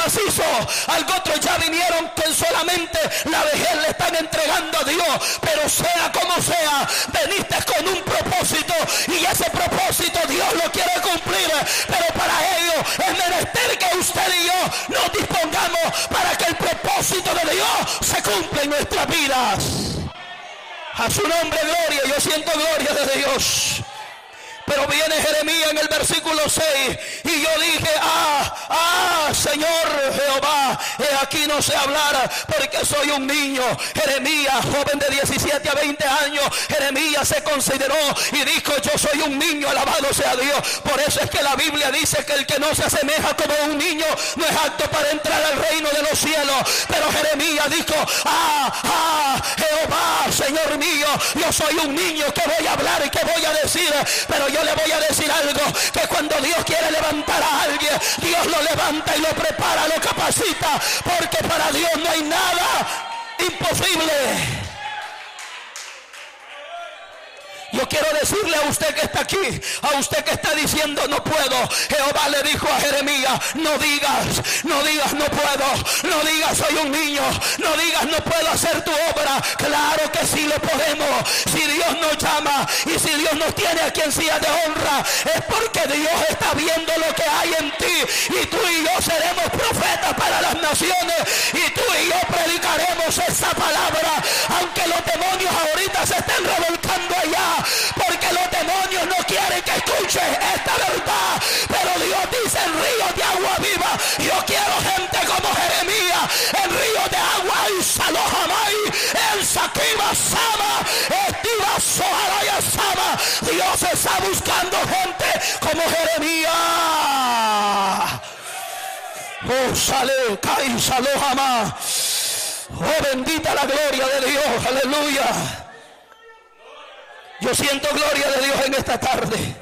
macizo. Algo otros ya vinieron que solamente la vejez le están entregando a Dios. Pero sea como sea, veniste con un propósito y ese propósito Dios lo quiere cumplir. Pero para ello es menester que usted y yo nos dispongamos para que el propósito de Dios se cumpla en nuestras vidas. A su nombre gloria. Yo siento gloria de Dios. Pero viene Jeremías en el versículo 6 y yo dije, Señor Jehová, aquí no sé hablar porque soy un niño. Jeremías, joven de 17 a 20 años, Jeremías se consideró y dijo, yo soy un niño, alabado sea Dios. Por eso es que la Biblia dice que el que no se asemeja como un niño no es apto para entrar al reino de los cielos. Pero Jeremías dijo, Jehová, Señor mío, yo soy un niño que voy a hablar y que voy a decir. Pero yo le voy a decir algo, que cuando Dios quiere levantar a alguien, Dios lo levanta y lo prepara, lo capacita, porque para Dios no hay nada imposible. Yo quiero decirle a usted que está aquí, a usted que está diciendo no puedo. Jehová le dijo a Jeremías, no digas no puedo, no digas soy un niño, no digas no puedo hacer tu obra. Claro que sí lo podemos. Si Dios nos llama y si Dios nos tiene aquí en silla de honra, es porque Dios está viendo lo que hay en ti. Y tú y yo seremos profetas para las naciones, y tú y yo predicaremos esa palabra, aunque los demonios ahorita se estén revolcando allá, porque los demonios no quieren que escuches esta verdad. Pero Dios dice, en ríos de agua viva, yo quiero gente como Jeremías, en ríos de agua y Salohamay, en Sakiba Sama, Estiva Soharaya Sama. Dios está buscando gente como Jeremías. Oh, sale, cae, Salohama. Oh, bendita la gloria de Dios, aleluya. Yo siento gloria de Dios en esta tarde.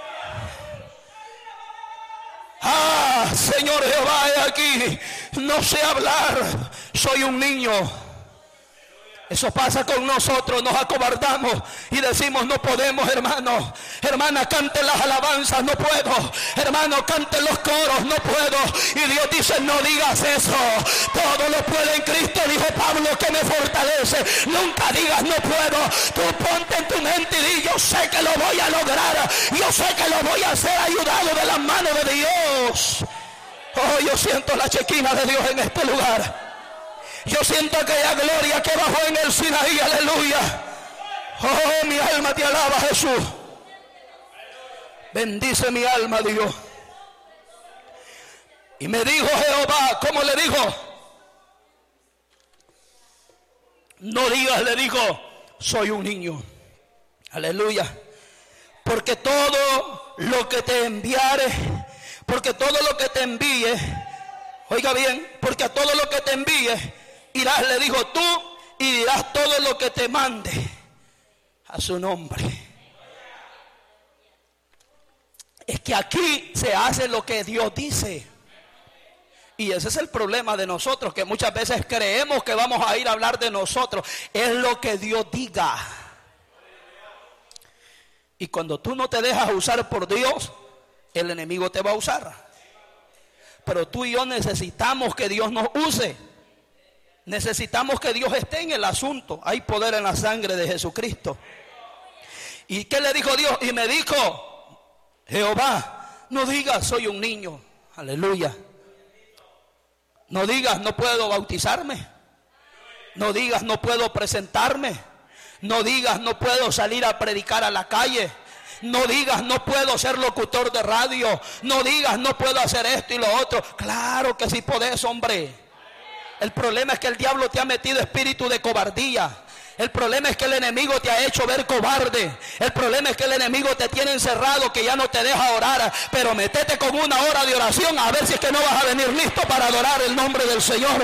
Señor Jehová, he aquí, no sé hablar, soy un niño. Eso pasa con nosotros, nos acobardamos y decimos no podemos, hermano. Hermana, canten las alabanzas, no puedo. Hermano, canten los coros, no puedo. Y Dios dice, no digas eso. Todo lo puedo en Cristo, dijo Pablo, que me fortalece. Nunca digas no puedo. Tú ponte en tu mente y di, yo sé que lo voy a lograr. Yo sé que lo voy a hacer ayudado de las manos de Dios. Oh, yo siento la chequina de Dios en este lugar. Yo siento aquella gloria que bajó en el Sinaí, aleluya. Oh, mi alma te alaba, Jesús. Bendice mi alma, Dios. Y me dijo Jehová, ¿cómo le dijo? No digas, le dijo, soy un niño. Aleluya. Porque todo lo que te enviare, porque todo lo que te envíe, oiga bien, porque a todo lo que te envíe, irás, le dijo tú, y dirás todo lo que te mande a su nombre. Es que aquí se hace lo que Dios dice. Y ese es el problema de nosotros, que muchas veces creemos que vamos a ir a hablar de nosotros. Es lo que Dios diga. Y cuando tú no te dejas usar por Dios, el enemigo te va a usar. Pero tú y yo necesitamos que Dios nos use. Necesitamos que Dios esté en el asunto. Hay poder en la sangre de Jesucristo. ¿Y qué le dijo Dios? Y me dijo Jehová, no digas soy un niño. Aleluya. No digas no puedo bautizarme. No digas no puedo presentarme. No digas no puedo salir a predicar a la calle. No digas no puedo ser locutor de radio. No digas no puedo hacer esto y lo otro. Claro que sí podés, hombre. El problema es que el diablo te ha metido espíritu de cobardía. El problema es que el enemigo te ha hecho ver cobarde. El problema es que el enemigo te tiene encerrado, que ya no te deja orar. Pero métete con una hora de oración, a ver si es que no vas a venir listo para adorar el nombre del Señor.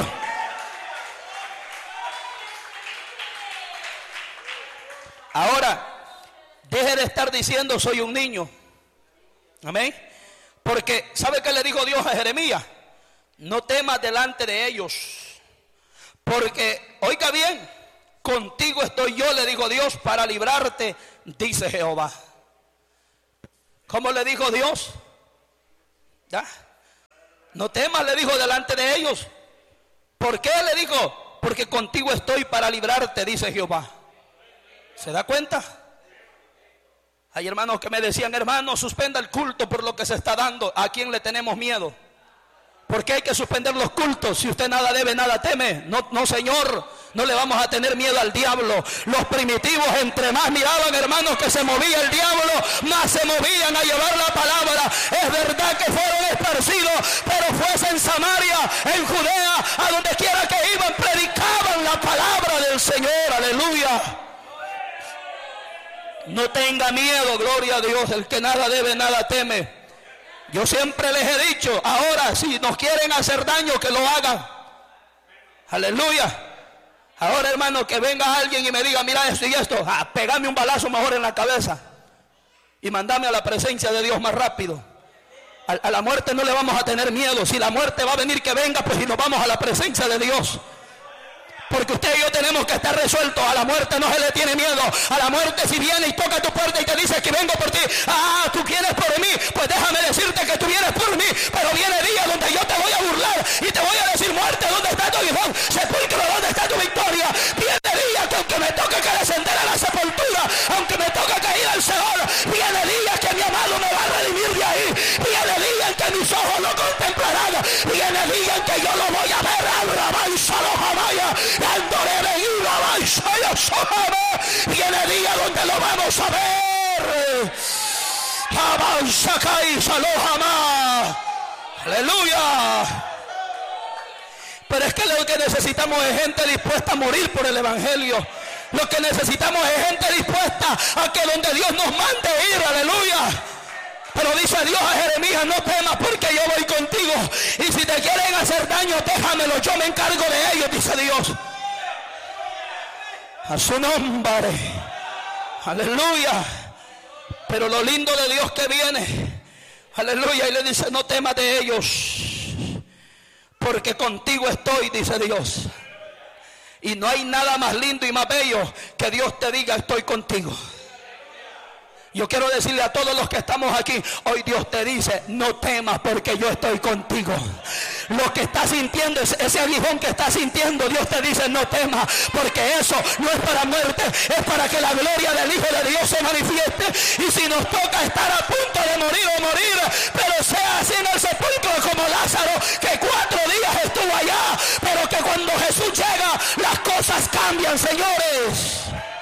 Ahora, deje de estar diciendo soy un niño. Amén. Porque ¿sabe qué le dijo Dios a Jeremías? No temas delante de ellos, porque, oiga bien, contigo estoy yo, le dijo Dios, para librarte, dice Jehová. ¿Cómo le dijo Dios? ¿Ya? No temas, le dijo delante de ellos. ¿Por qué? Le dijo, porque contigo estoy para librarte, dice Jehová. ¿Se da cuenta? Hay hermanos que me decían, hermano, suspenda el culto por lo que se está dando. ¿A quién le tenemos miedo? ¿Por qué hay que suspender los cultos? Si usted nada debe, nada teme. No, Señor, no le vamos a tener miedo al diablo. Los primitivos, entre más miraban, hermanos, que se movía el diablo, más se movían a llevar la palabra. Es verdad que fueron esparcidos, pero fuese en Samaria, en Judea, a donde quiera que iban, predicaban la palabra del Señor. Aleluya. No tenga miedo, gloria a Dios. El que nada debe, nada teme. Yo siempre les he dicho, ahora si nos quieren hacer daño, que lo hagan. Aleluya. Ahora, hermano, que venga alguien y me diga, mira esto y esto, pegame un balazo mejor en la cabeza y mandame a la presencia de Dios más rápido. A la muerte no le vamos a tener miedo. Si la muerte va a venir, que venga, pues, y nos vamos a la presencia de Dios. Porque usted y yo tenemos que estar resueltos. A la muerte no se le tiene miedo. A la muerte, si viene y toca tu puerta y te dice que vengo por ti, tú vienes por mí, pues déjame decirte que tú vienes por mí. Pero viene día donde yo te voy a burlar y te voy a decir, muerte, ¿dónde está tu aguijón? Sepulcro, ¿dónde está tu victoria? Viene día que aunque me toque que descender a la sepultura, aunque me toque que ir al Seol, viene día que mi amado me va a redimir de ahí. Viene día en que mis ojos lo contemplarán. Viene día en que yo lo voy a ver. Viene día donde lo vamos a ver. Aleluya. Pero es que lo que necesitamos es gente dispuesta a morir por el evangelio. Lo que necesitamos es gente dispuesta a que donde Dios nos mande ir. Aleluya. Pero dice Dios a Jeremías, no temas porque yo voy contigo. Y si te quieren hacer daño, déjamelo, yo me encargo de ellos, dice Dios. A su nombre. Aleluya. Pero lo lindo de Dios que viene, aleluya, y le dice, no temas de ellos, porque contigo estoy, dice Dios. Y no hay nada más lindo y más bello que Dios te diga, estoy contigo. Yo quiero decirle a todos los que estamos aquí, hoy Dios te dice, no temas porque yo estoy contigo. Lo que estás sintiendo, ese aguijón que estás sintiendo, Dios te dice, no temas, porque eso no es para muerte, es para que la gloria del Hijo de Dios se manifieste. Y si nos toca estar a punto de morir o morir, pero sea así en el sepulcro como Lázaro, que 4 días estuvo allá, pero que cuando Jesús llega, las cosas cambian, señores.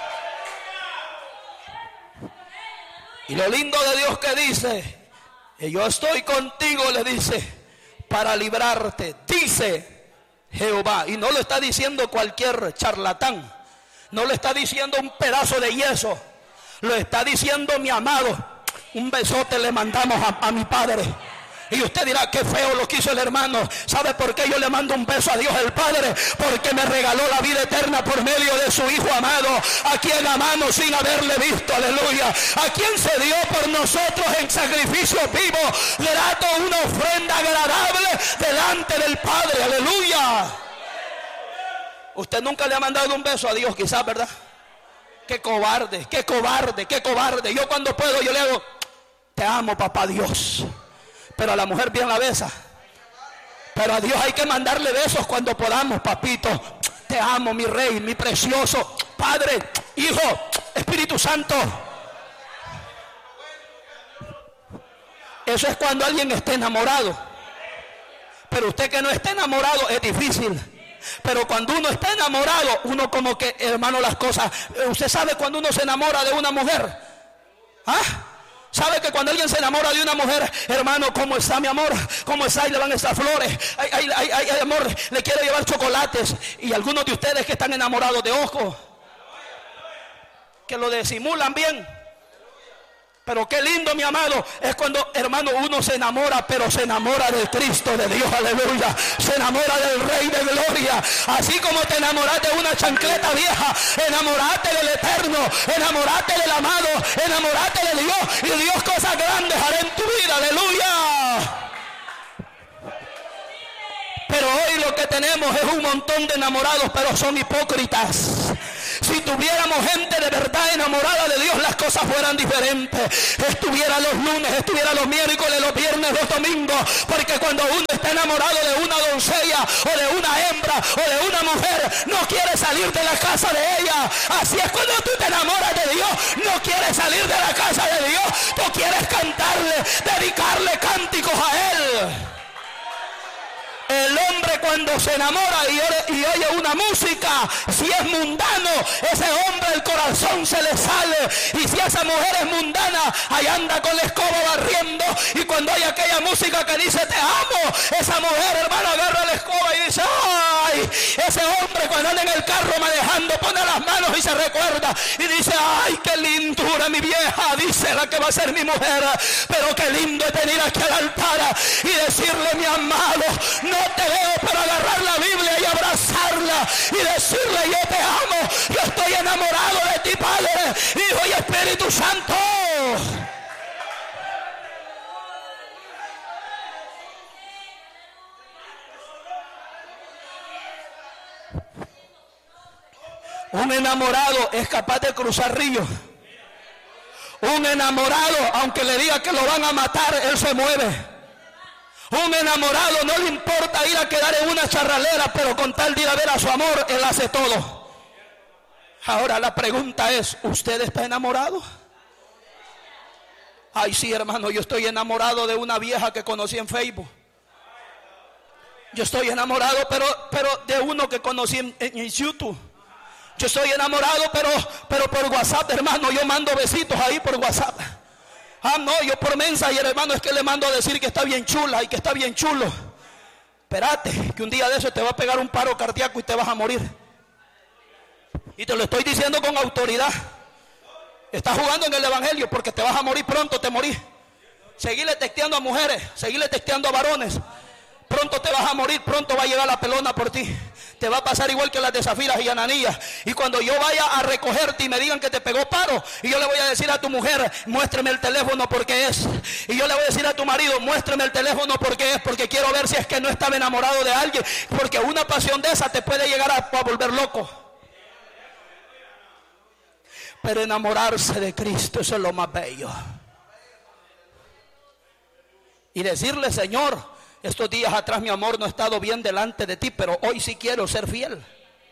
Y lo lindo de Dios que dice, que yo estoy contigo, le dice, para librarte, dice Jehová. Y no lo está diciendo cualquier charlatán, no lo está diciendo un pedazo de yeso, lo está diciendo mi amado. Un besote le mandamos a mi Padre. Y usted dirá, qué feo lo que hizo el hermano. ¿Sabe por qué yo le mando un beso a Dios el Padre? Porque me regaló la vida eterna por medio de su Hijo amado, a quien amamos sin haberle visto, aleluya. A quien se dio por nosotros en sacrificio vivo, grato, una ofrenda agradable delante del Padre, aleluya. Usted nunca le ha mandado un beso a Dios, quizás, ¿verdad? Qué cobarde, qué cobarde, qué cobarde. Yo cuando puedo, yo le hago, te amo, papá Dios. Pero a la mujer bien la besa. Pero a Dios hay que mandarle besos cuando podamos, papito. Te amo, mi rey, mi precioso Padre, Hijo, Espíritu Santo. Eso es cuando alguien esté enamorado. Pero usted que no esté enamorado es difícil. Pero cuando uno está enamorado, uno como que, hermano, las cosas. Usted sabe cuando uno se enamora de una mujer. ¿Sabe que cuando alguien se enamora de una mujer, hermano, cómo está mi amor? ¿Cómo está? Y le van estas flores. Ay, amor, le quiero llevar chocolates. Y algunos de ustedes que están enamorados de ojo, que lo disimulan bien. Pero qué lindo, mi amado, es cuando, hermano, uno se enamora, pero se enamora del Cristo de Dios, aleluya. Se enamora del Rey de Gloria. Así como te enamoraste de una chancleta vieja, enamorate del Eterno, enamorate del amado, enamorate de Dios. Y Dios cosas grandes hará en tu vida, aleluya. Pero hoy lo que tenemos es un montón de enamorados, pero son hipócritas. si tuviéramos gente de verdad enamorada de Dios, las cosas fueran diferentes. Estuviera los lunes, estuviera los miércoles, los viernes, los domingos, porque cuando uno está enamorado de una doncella o de una hembra o de una mujer, no quiere salir de la casa de ella. Así es cuando tú te enamoras de Dios, no quieres salir de la casa de Dios, tú quieres cantarle, dedicarle cánticos a Él. El hombre cuando se enamora y oye una música, si es mundano, ese hombre el corazón se le sale. Y si esa mujer es mundana, ahí anda con la escoba barriendo. Y cuando hay aquella música que dice te amo, esa mujer, hermano, agarra la escoba y dice ay. Ese hombre cuando anda en el carro manejando pone las manos y se recuerda y dice ay, qué lindura mi vieja, dice la que va a ser mi mujer. Pero qué lindo es venir aquí al altar y decirle mi amado, no te veo, pero agarrar la Biblia y abrazarla y decirle yo te amo, yo estoy enamorado de ti, Padre, Hijo y Espíritu Santo. Un enamorado es capaz de cruzar ríos. Un enamorado, aunque le diga que lo van a matar, él se mueve. Un enamorado no le importa ir a quedar en una charralera, pero con tal de ir a ver a su amor, él hace todo. Ahora la pregunta es, ¿usted está enamorado? Ay, sí, hermano, yo estoy enamorado de una vieja que conocí en Facebook. Yo estoy enamorado, pero de uno que conocí en YouTube. Yo estoy enamorado, pero por WhatsApp, hermano, yo mando besitos ahí por WhatsApp. Ah, no, yo por Messenger, hermano, es que le mando a decir que está bien chula y que está bien chulo. Espérate, que un día de eso te va a pegar un paro cardíaco y te vas a morir. Y te lo estoy diciendo con autoridad. Estás jugando en el evangelio porque te vas a morir pronto, te morís. Seguirle texteando a mujeres, seguirle texteando a varones. Pronto te vas a morir, pronto va a llegar la pelona por ti. Te va a pasar igual que las de Zafiras y Ananías. Y cuando yo vaya a recogerte y me digan que te pegó paro, y yo le voy a decir a tu mujer, muéstrame el teléfono porque es. Y yo le voy a decir a tu marido, muéstrame el teléfono porque es, porque quiero ver si es que no estaba enamorado de alguien. Porque una pasión de esa te puede llegar a volver loco. Pero enamorarse de Cristo, eso es lo más bello. Y decirle, Señor, estos días atrás mi amor no ha estado bien delante de ti, pero hoy sí quiero ser fiel.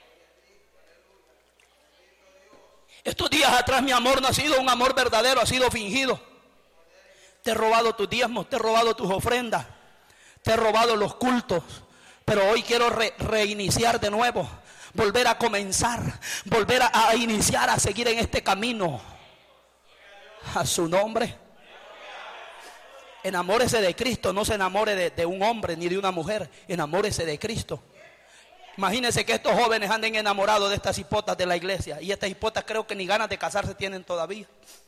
Estos días atrás mi amor no ha sido un amor verdadero, ha sido fingido. Te he robado tus diezmos, te he robado tus ofrendas, te he robado los cultos, pero hoy quiero reiniciar de nuevo, volver a comenzar, volver a iniciar, a seguir en este camino. A su nombre. Enamórese de Cristo, no se enamore de un hombre ni de una mujer, enamórese de Cristo. Imagínense que estos jóvenes anden enamorados de estas hipotas de la iglesia, y estas hipotas creo que ni ganas de casarse tienen todavía.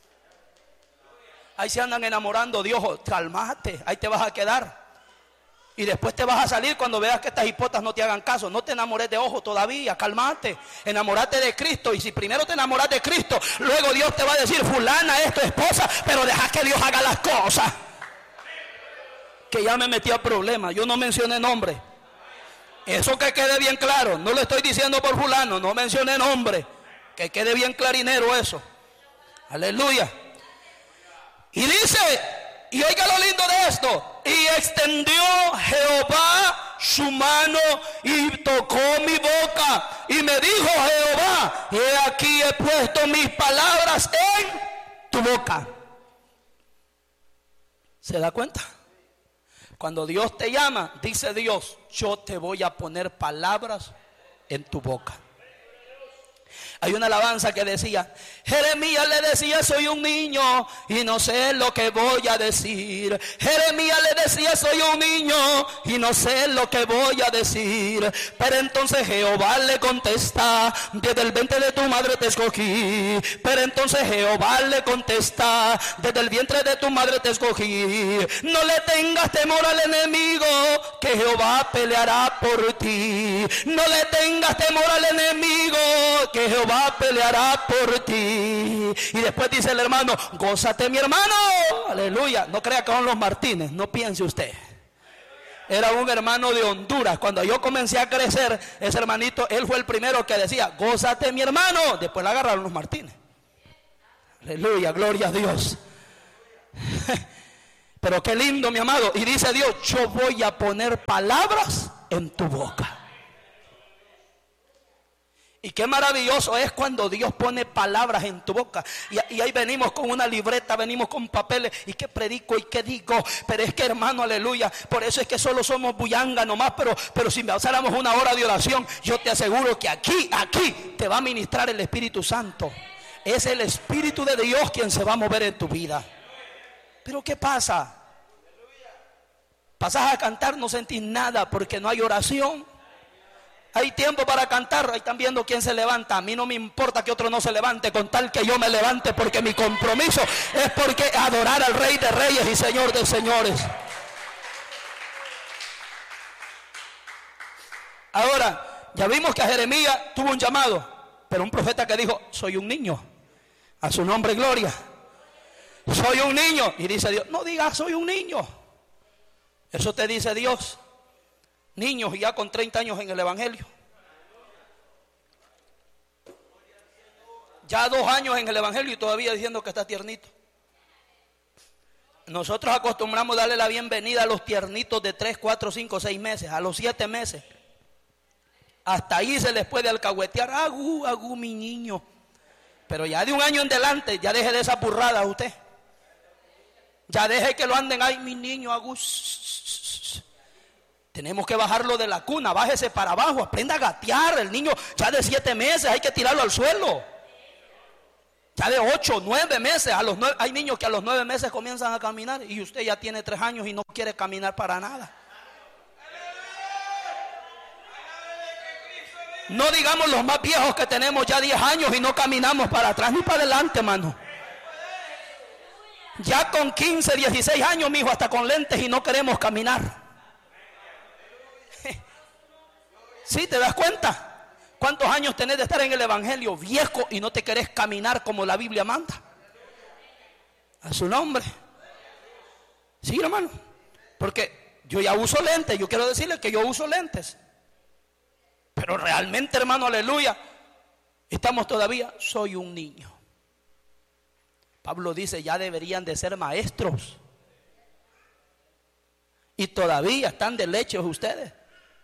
Ahí se andan enamorando. Dios, calmate, ahí te vas a quedar. Y después te vas a salir cuando veas que estas hipotas no te hagan caso. No te enamores de ojo todavía, calmate. Enamórate de Cristo. Y si primero te enamoras de Cristo, luego Dios te va a decir, fulana es tu esposa, pero deja que Dios haga las cosas. Que ya me metí a problemas. Yo no mencioné nombre. Eso que quede bien claro. No lo estoy diciendo por fulano. No mencioné nombre. Que quede bien clarinero eso. Aleluya. Y dice, y oiga lo lindo de esto. Y extendió Jehová su mano y tocó mi boca. Y me dijo Jehová, he aquí he puesto mis palabras en tu boca. ¿Se da cuenta? Cuando Dios te llama, dice Dios, yo te voy a poner palabras en tu boca. Hay una alabanza que decía, Jeremías le decía, soy un niño y no sé lo que voy a decir. Jeremías le decía, soy un niño y no sé lo que voy a decir. Pero entonces Jehová le contesta, desde el vientre de tu madre te escogí. Pero entonces Jehová le contesta, desde el vientre de tu madre te escogí. No le tengas temor al enemigo, que Jehová peleará por ti. No le tengas temor al enemigo, que Jehová peleará por ti. Y después dice el hermano, gózate mi hermano, aleluya. No crea que son los Martínez, no piense usted. era un hermano de Honduras. Cuando yo comencé a crecer, ese hermanito, él fue el primero que decía, gózate mi hermano. Después le agarraron los Martínez. Aleluya, gloria a Dios. Pero qué lindo, mi amado. Y dice Dios, yo voy a poner palabras en tu boca. Y qué maravilloso es cuando Dios pone palabras en tu boca. Y ahí venimos con una libreta, venimos con papeles. ¿Y qué predico y qué digo? Pero es que, hermano, aleluya, por eso es que solo somos bullanga nomás. Pero si pasáramos una hora de oración, yo te aseguro que aquí te va a ministrar el Espíritu Santo. Es el Espíritu de Dios quien se va a mover en tu vida. Pero ¿qué pasa? Pasas a cantar, no sentís nada porque no hay oración. Hay tiempo para cantar, ahí están viendo quién se levanta. A mí no me importa que otro no se levante, con tal que yo me levante, porque mi compromiso es porque adorar al Rey de Reyes y Señor de Señores. Ahora, ya vimos que a Jeremías tuvo un llamado, pero un profeta que dijo, soy un niño, a su nombre gloria. Soy un niño. Y dice Dios, no digas soy un niño. Eso te dice Dios. Niños ya con 30 años en el Evangelio. Ya 2 años en el Evangelio y todavía diciendo que está tiernito. Nosotros acostumbramos darle la bienvenida a los tiernitos de 3, 4, 5, 6 meses. A los 7 meses. Hasta ahí se les puede alcahuetear. Agú, mi niño. Pero ya de 1 año en adelante, ya deje de esa burrada usted. Ya deje que lo anden, ay mi niño, agú. Tenemos que bajarlo de la cuna, bájese para abajo, aprenda a gatear. El niño ya de 7 meses hay que tirarlo al suelo. Ya de 8, 9 meses, a los 9, hay niños que a los 9 meses comienzan a caminar y usted ya tiene 3 años y no quiere caminar para nada. No digamos los más viejos que tenemos ya 10 años y no caminamos para atrás ni para adelante, hermano. Ya con 15, 16 años, mijo, hasta con lentes y no queremos caminar. ¿Sí te das cuenta? ¿Cuántos años tenés de estar en el Evangelio viejo y no te querés caminar como la Biblia manda? A su nombre. Sí, hermano. Porque yo ya uso lentes. Yo quiero decirle que yo uso lentes. Pero realmente, hermano, aleluya, estamos todavía, soy un niño. Pablo dice, ya deberían de ser maestros. Y todavía están de leche ustedes.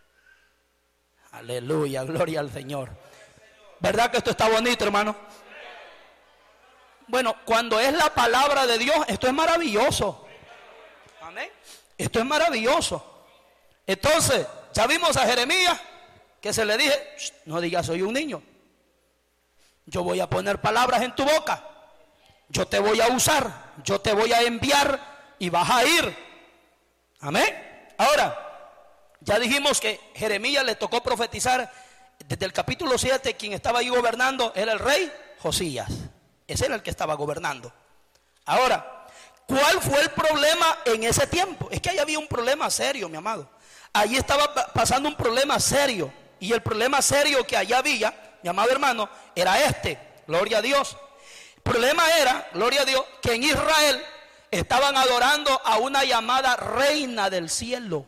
Aleluya, gloria al Señor. ¿Verdad que esto está bonito, hermano? Bueno, cuando es la palabra de Dios, esto es maravilloso. Amén. Esto es maravilloso. Entonces, ya vimos a Jeremías que se le dije, no digas soy un niño. Yo voy a poner palabras en tu boca. Yo te voy a usar. Yo te voy a enviar y vas a ir. Amén. Ahora, ya dijimos que Jeremías le tocó profetizar desde el capítulo 7. Quien estaba ahí gobernando era el rey Josías. Ese era el que estaba gobernando. Ahora, ¿cuál fue el problema en ese tiempo? Es que ahí había un problema serio, mi amado. Allí estaba pasando un problema serio. Y el problema serio que allá había, mi amado hermano, era este. Gloria a Dios. El problema era, gloria a Dios, que en Israel estaban adorando a una llamada reina del cielo.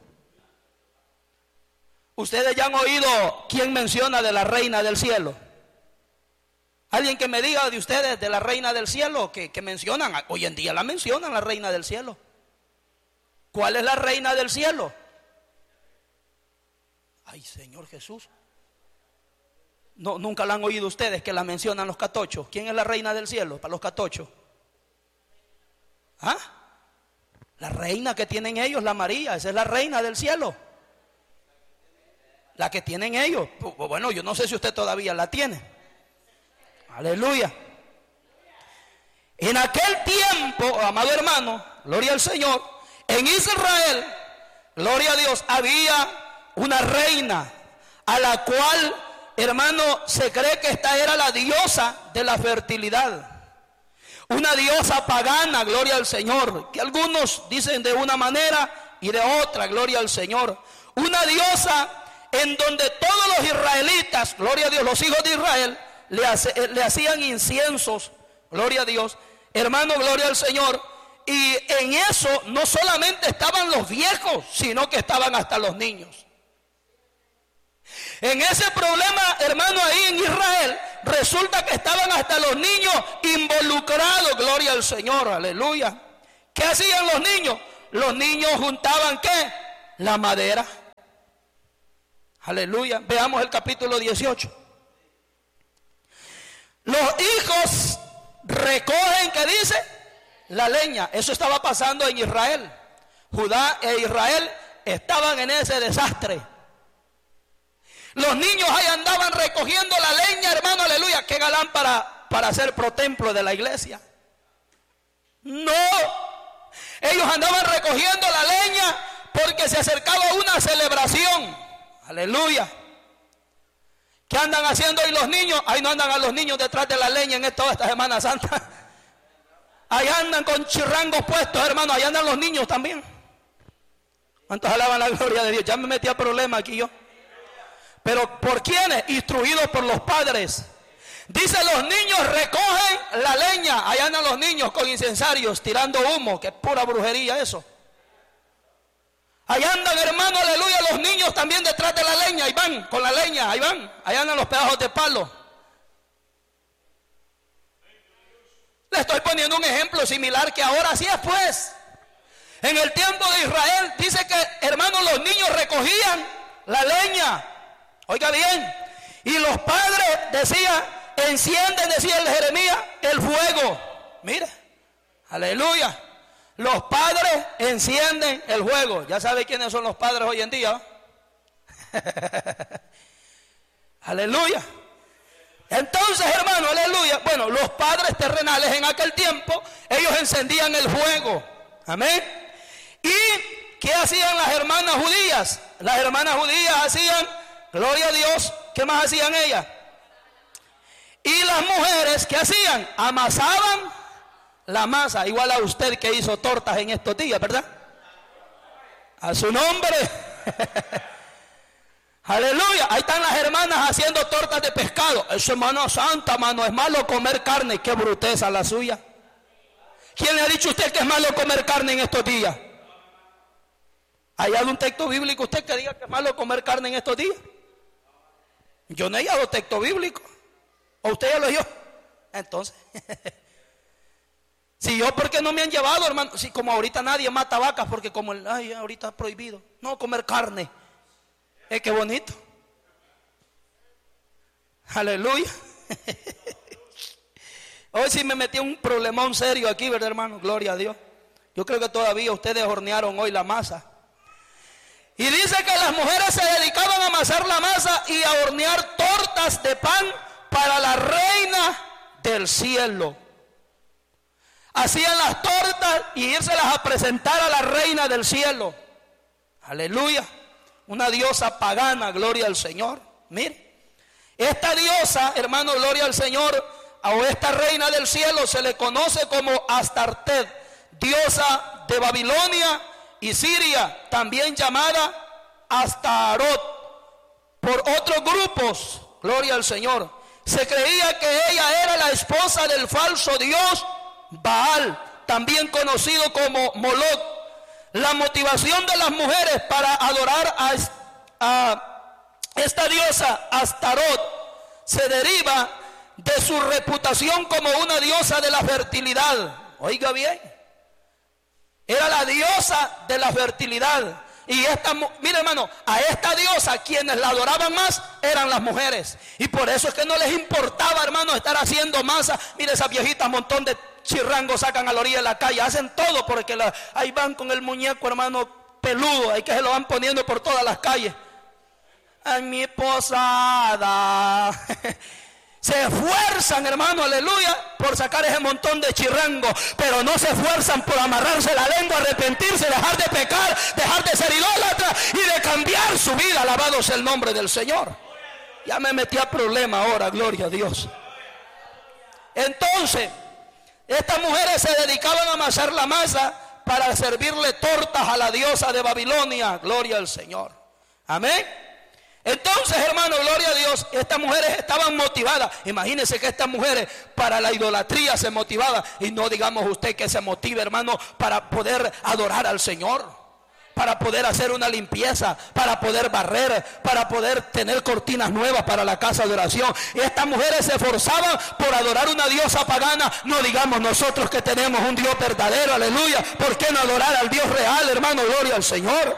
Ustedes ya han oído quién menciona de la reina del cielo. Alguien que me diga de ustedes de la reina del cielo que mencionan. Hoy en día la mencionan, la reina del cielo. ¿Cuál es la reina del cielo? Ay, Señor Jesús. No, nunca la han oído ustedes que la mencionan los catochos. ¿Quién es la reina del cielo para los catochos? ¿Ah? La reina que tienen ellos, la María, esa es la reina del cielo. La que tienen ellos. Bueno, yo no sé si usted todavía la tiene. Aleluya. En aquel tiempo, amado hermano, gloria al Señor, en Israel, gloria a Dios, había una reina a la cual, hermano, se cree que esta era la diosa de la fertilidad. Una diosa pagana, gloria al Señor, que algunos dicen de una manera y de otra, gloria al Señor. Una diosa en donde todos los israelitas, gloria a Dios, los hijos de Israel, le hacían inciensos, gloria a Dios, hermano, gloria al Señor, Y en eso no solamente estaban los viejos, sino que estaban hasta los niños. En ese problema, hermano, ahí en Israel, resulta que estaban hasta los niños involucrados. Gloria al Señor, aleluya. ¿Qué hacían los niños? Los niños juntaban, ¿qué? La madera. Aleluya. Veamos el capítulo 18. Los hijos recogen, ¿qué dice? La leña. Eso estaba pasando en Israel. Judá e Israel estaban en ese desastre. Los niños ahí andaban recogiendo la leña, hermano, aleluya. Qué galán para hacer protemplo de la iglesia. No, ellos andaban recogiendo la leña porque se acercaba una celebración. Aleluya. ¿Qué andan haciendo ahí los niños? Ahí no andan a los niños detrás de la leña en toda esta Semana Santa. Ahí andan con chirrangos puestos, hermano. Ahí andan los niños también. ¿Cuántos alaban la gloria de Dios? Ya me metí a problema aquí yo. Pero ¿por quiénes? Instruidos por los padres. Dice, los niños recogen la leña. Allá andan los niños con incensarios tirando humo, que es pura brujería eso. Allá andan, hermano, aleluya, los niños también detrás de la leña. Ahí van con la leña, ahí van. Allá andan los pedazos de palo. Le estoy poniendo un ejemplo similar que ahora sí es, pues. En el tiempo de Israel dice que, hermano, los niños recogían la leña. Oiga bien, y los padres decían, encienden, decía el Jeremías, el fuego. Mire, aleluya. Los padres encienden el fuego. Ya sabe quiénes son los padres hoy en día. Aleluya. Entonces, hermano, aleluya. Bueno, los padres terrenales en aquel tiempo, ellos encendían el fuego. Amén. ¿Y qué hacían las hermanas judías? Las hermanas judías hacían, gloria a Dios, ¿qué más hacían ellas? Y las mujeres, ¿qué hacían? Amasaban la masa, igual a usted que hizo tortas en estos días, ¿verdad? A su nombre. Aleluya. Ahí están las hermanas haciendo tortas de pescado. Eso es Semana Santa, mano. Es malo comer carne. Qué bruteza la suya. ¿Quién le ha dicho a usted que es malo comer carne en estos días? ¿Hay algún texto bíblico usted que diga que es malo comer carne en estos días? Yo no he hallado texto bíblico. ¿O usted ya lo oyó? Entonces, si yo, ¿por qué no me han llevado, hermano? Si como ahorita nadie mata vacas porque como ahorita es prohibido. No comer carne. Qué bonito. Aleluya. Hoy sí me metí un problemón serio aquí, ¿verdad, hermano? Gloria a Dios. Yo creo que todavía ustedes hornearon hoy la masa. Y dice que las mujeres se dedicaban a amasar la masa y a hornear tortas de pan para la reina del cielo. Hacían las tortas y írselas a presentar a la reina del cielo. Aleluya. Una diosa pagana, gloria al Señor. Mire, esta diosa, hermano, gloria al Señor, o esta reina del cielo se le conoce como Astartet, diosa de Babilonia y Siria, también llamada Astarot. Por otros grupos, gloria al Señor, se creía que ella era la esposa del falso dios Baal, también conocido como Moloch. La motivación de las mujeres para adorar a esta diosa Astarot se deriva de su reputación como una diosa de la fertilidad. Oiga bien, era la diosa de la fertilidad. Y mire, hermano, a esta diosa quienes la adoraban más eran las mujeres. Y por eso es que no les importaba, hermano, estar haciendo masa. Mire, esas viejitas, montón de chirrangos sacan a la orilla de la calle, hacen todo porque ahí van con el muñeco, hermano, peludo, ahí que se lo van poniendo por todas las calles. En mi posada. Se esfuerzan, hermano, aleluya, por sacar ese montón de chirrango, pero no se esfuerzan por amarrarse la lengua, arrepentirse, dejar de pecar, dejar de ser idólatra y de cambiar su vida. Alabado sea el nombre del Señor. Ya me metí a problema ahora, gloria a Dios. Entonces, estas mujeres se dedicaban a amasar la masa para servirle tortas a la diosa de Babilonia. Gloria al Señor. Amén. Entonces, hermano, hermano, gloria a Dios, estas mujeres estaban motivadas. Imagínense que estas mujeres para la idolatría se motivaban. Y no digamos usted que se motive, hermano, para poder adorar al Señor, para poder hacer una limpieza, para poder barrer, para poder tener cortinas nuevas para la casa de oración. Y estas mujeres se esforzaban por adorar una diosa pagana. No digamos nosotros que tenemos un Dios verdadero, aleluya. ¿Por qué no adorar al Dios real, hermano? Gloria al Señor.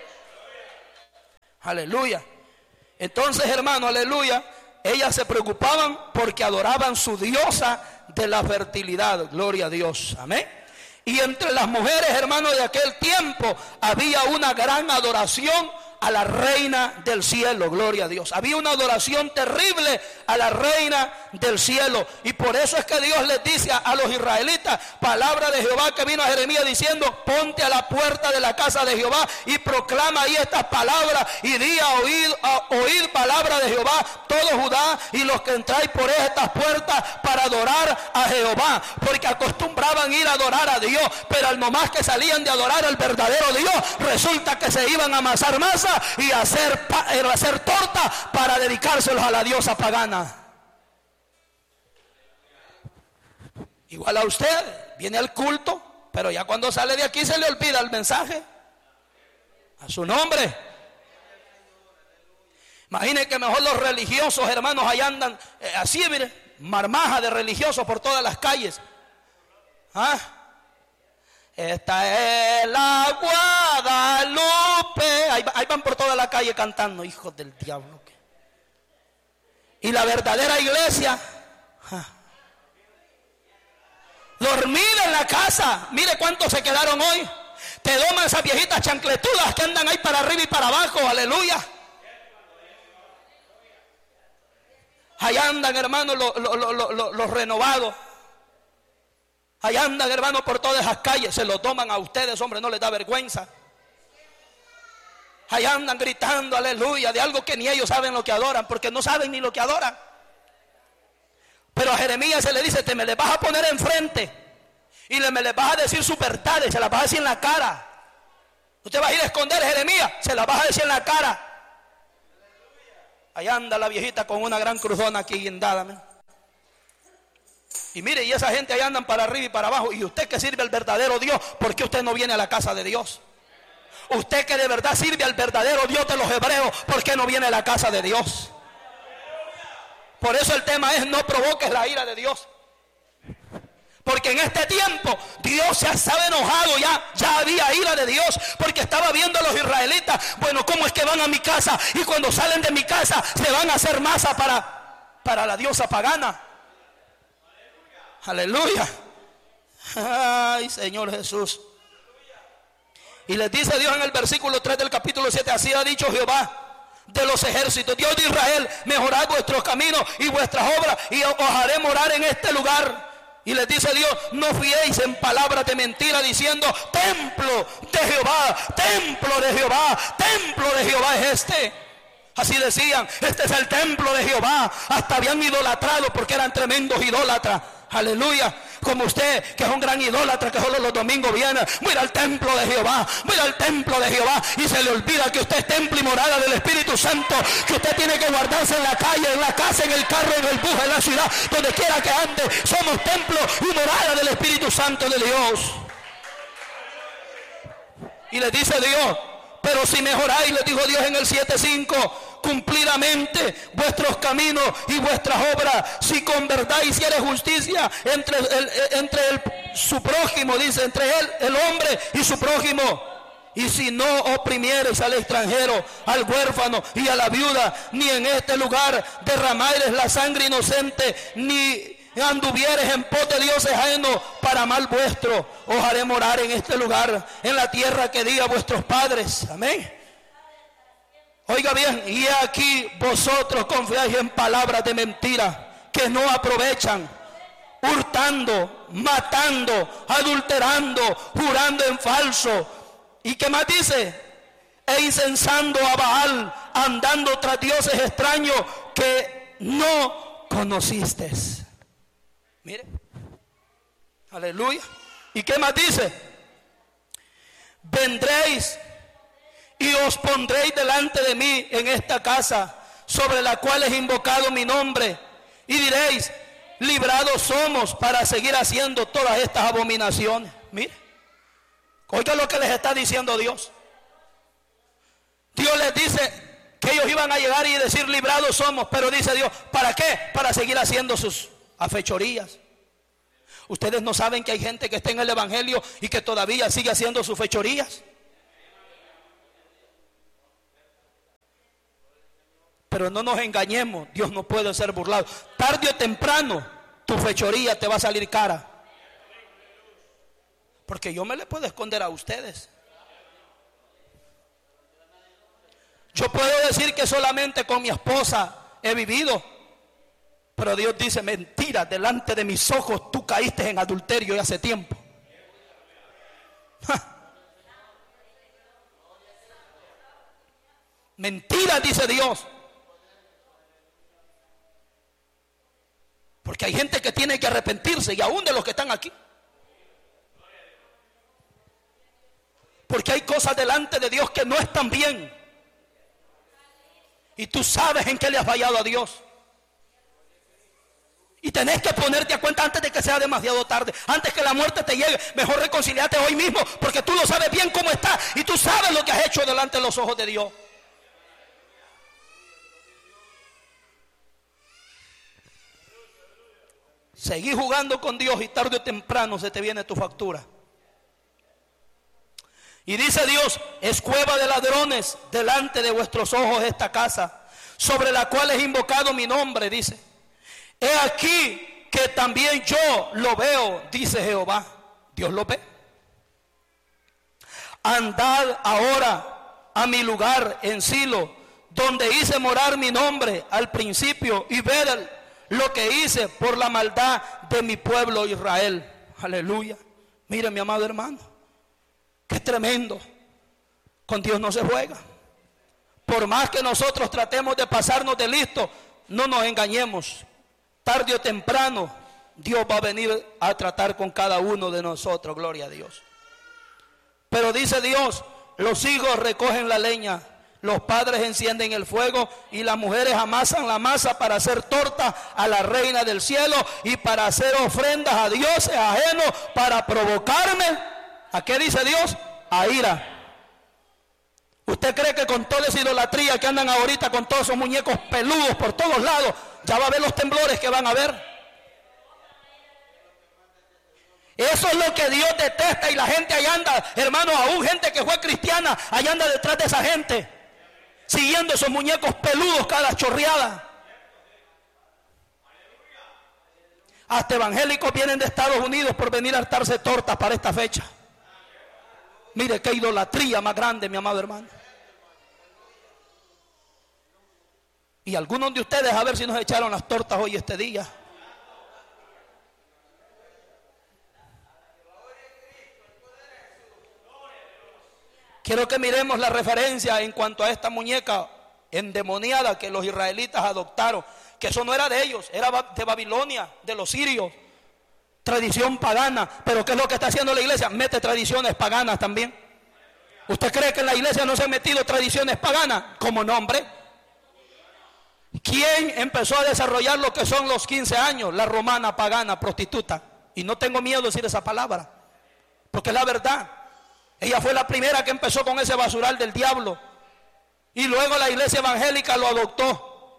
Aleluya. Entonces, hermano, aleluya, ellas se preocupaban porque adoraban su diosa de la fertilidad. Gloria a Dios. Amén. Y entre las mujeres, hermanos, de aquel tiempo había una gran adoración a la reina del cielo, gloria a Dios. Había una adoración terrible a la reina del cielo. Y por eso es que Dios les dice a los israelitas, palabra de Jehová que vino a Jeremías diciendo, ponte a la puerta de la casa de Jehová y proclama ahí estas palabras y di a oír palabra de Jehová todo Judá y los que entráis por estas puertas para adorar a Jehová, porque acostumbraban ir a adorar a Dios, pero al nomás que salían de adorar al verdadero Dios, resulta que se iban a amasar masa y hacer torta para dedicárselos a la diosa pagana. Igual a usted, viene al culto, pero ya cuando sale de aquí se le olvida el mensaje a su nombre. Imaginen que mejor los religiosos, hermanos, allá andan así, mire, marmaja de religiosos por todas las calles. ¿Ah? Esta es la Guadalupe. Ahí van por toda la calle cantando, hijos del diablo. Y la verdadera iglesia, dormida en la casa. Mire cuántos se quedaron hoy. Te doman esas viejitas chancletudas que andan ahí para arriba y para abajo, aleluya. Allá andan, hermanos, los renovados. Allá andan, hermanos, por todas esas calles. Se lo toman a ustedes, hombre, no les da vergüenza. Allá andan gritando, aleluya, de algo que ni ellos saben lo que adoran, porque no saben ni lo que adoran. Pero a Jeremías se le dice, te me le vas a poner enfrente y me le vas a decir sus verdades, se las vas a decir en la cara. Usted va a ir a esconder, Jeremías, se las vas a decir en la cara. Allá anda la viejita con una gran cruzona aquí guindada, ¿me? Y mire, y esa gente ahí andan para arriba y para abajo. Y usted que sirve al verdadero Dios, ¿por qué usted no viene a la casa de Dios? Usted que de verdad sirve al verdadero Dios de los hebreos, ¿por qué no viene a la casa de Dios? Por eso el tema es, no provoques la ira de Dios. Porque en este tiempo Dios se estaba enojado, ya había ira de Dios, porque estaba viendo a los israelitas, bueno, ¿cómo es que van a mi casa? Y cuando salen de mi casa se van a hacer masa para la diosa pagana. Aleluya. Ay, Señor Jesús. Y les dice Dios en el versículo 3 del capítulo 7, así ha dicho Jehová de los ejércitos, Dios de Israel, mejorad vuestros caminos y vuestras obras y os haré morar en este lugar. Y les dice Dios, no fiéis en palabras de mentira diciendo, templo de Jehová, templo de Jehová, templo de Jehová es este. Así decían, este es el templo de Jehová. Hasta habían idolatrado porque eran tremendos idólatras. Aleluya. Como usted, que es un gran idólatra, que solo los domingos viene, mira el templo de Jehová, mira el templo de Jehová, y se le olvida que usted es templo y morada del Espíritu Santo, que usted tiene que guardarse en la calle, en la casa, en el carro, en el bus, en la ciudad, donde quiera que ande. Somos templo y morada del Espíritu Santo de Dios. Y le dice Dios, pero si mejoráis, le dijo Dios en el 7:5, cumplidamente vuestros caminos y vuestras obras, si con verdad hicieres justicia entre su prójimo, dice, entre él, el hombre y su prójimo, y si no oprimieres al extranjero, al huérfano y a la viuda, ni en este lugar derramares la sangre inocente, ni anduvieres en pos de dioses ajenos para mal vuestro, os haré morar en este lugar, en la tierra que di a vuestros padres. Amén. Oiga bien, y aquí vosotros confiáis en palabras de mentira que no aprovechan, hurtando, matando, adulterando, jurando en falso. ¿Y qué más dice? E incensando a Baal, andando tras dioses extraños que no conociste. Mire, aleluya. ¿Y qué más dice? Vendréis y os pondréis delante de mí en esta casa sobre la cual es invocado mi nombre. Y diréis, librados somos para seguir haciendo todas estas abominaciones. Mire, oiga lo que les está diciendo Dios. Dios les dice que ellos iban a llegar y decir librados somos, pero dice Dios, ¿para qué? Para seguir haciendo sus fechorías. Ustedes no saben que hay gente que está en el evangelio y que todavía sigue haciendo sus fechorías. Pero no nos engañemos, Dios no puede ser burlado. Tarde o temprano tu fechoría te va a salir cara. Porque yo me le puedo esconder a ustedes. Yo puedo decir que solamente con mi esposa he vivido, pero Dios dice, mentira, delante de mis ojos tú caíste en adulterio y hace tiempo. Mentira, dice Dios. Porque hay gente que tiene que arrepentirse, y aún de los que están aquí. Porque hay cosas delante de Dios que no están bien. Y tú sabes en qué le has fallado a Dios. Y tenés que ponerte a cuenta antes de que sea demasiado tarde. Antes que la muerte te llegue. Mejor reconciliate hoy mismo, porque tú lo sabes bien cómo está. Y tú sabes lo que has hecho delante de los ojos de Dios. Seguí jugando con Dios y tarde o temprano se te viene tu factura. Y dice Dios, es cueva de ladrones delante de vuestros ojos esta casa, sobre la cual es invocado mi nombre, dice. He aquí que también yo lo veo, dice Jehová. Dios lo ve. Andad ahora a mi lugar en Silo, donde hice morar mi nombre al principio, y ved lo que hice por la maldad de mi pueblo Israel. Aleluya. Mire, mi amado hermano, qué tremendo. Con Dios no se juega. Por más que nosotros tratemos de pasarnos de listo, no nos engañemos. Tarde o temprano Dios va a venir a tratar con cada uno de nosotros. Gloria a Dios. Pero dice Dios, los hijos recogen la leña, los padres encienden el fuego y las mujeres amasan la masa para hacer torta a la reina del cielo y para hacer ofrendas a dioses ajenos, para provocarme. ¿A qué dice Dios? A ira. ¿Usted cree que con toda esa idolatría que andan ahorita, con todos esos muñecos peludos por todos lados, ya va a ver los temblores que van a ver? Eso es lo que Dios detesta, y la gente allá anda, hermanos, aún gente que fue cristiana, allá anda detrás de esa gente, siguiendo esos muñecos peludos cada chorreada. Hasta evangélicos vienen de Estados Unidos por venir a hartarse tortas para esta fecha. Mire qué idolatría más grande, mi amado hermano. Y algunos de ustedes, a ver si nos echaron las tortas hoy este día. Quiero que miremos la referencia en cuanto a esta muñeca endemoniada que los israelitas adoptaron, que eso no era de ellos, era de Babilonia, de los sirios, tradición pagana. Pero ¿qué es lo que está haciendo la iglesia? Mete tradiciones paganas también. ¿Usted cree que en la iglesia no se han metido tradiciones paganas? ¿Cómo no, hombre? ¿Quién empezó a desarrollar lo que son los 15 años? La romana pagana, prostituta. Y no tengo miedo de decir esa palabra, porque es la verdad. Ella fue la primera que empezó con ese basural del diablo, y luego la iglesia evangélica lo adoptó.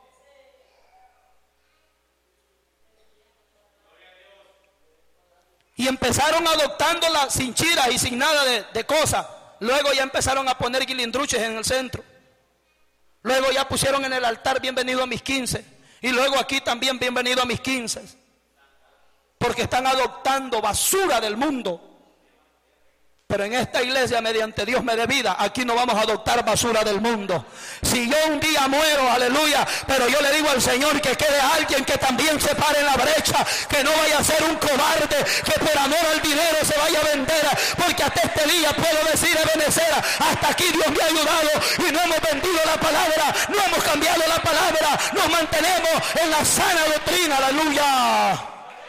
Y empezaron adoptándola sin chiras y sin nada de cosas. Luego ya empezaron a poner guilindruches en el centro. Luego ya pusieron en el altar bienvenido a mis 15. Y luego aquí también bienvenido a mis 15. Porque están adoptando basura del mundo. Pero en esta iglesia, mediante Dios me dé vida, aquí no vamos a adoptar basura del mundo. Si yo un día muero, aleluya, pero yo le digo al Señor que quede alguien que también se pare en la brecha, que no vaya a ser un cobarde, que por amor al dinero se vaya a vender, porque hasta este día puedo decir, Ebenezer, hasta aquí Dios me ha ayudado y no hemos vendido la palabra, no hemos cambiado la palabra, nos mantenemos en la sana doctrina, aleluya.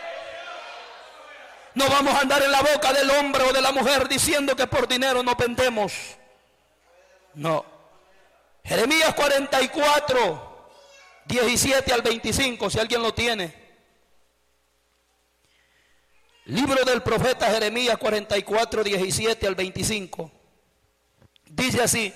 No vamos a andar en la boca del hombre o de la mujer diciendo que por dinero nos vendemos. No. Jeremías 44, 17 al 25, si alguien lo tiene. Libro del profeta Jeremías 44, 17 al 25. Dice así: